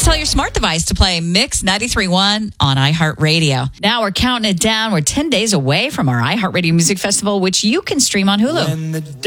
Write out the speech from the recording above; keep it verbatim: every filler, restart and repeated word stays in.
tell your smart device to play Mix ninety-three point one on iHeartRadio. Now we're counting it down. We're ten days away from our iHeartRadio Music Festival, which you can stream on Hulu.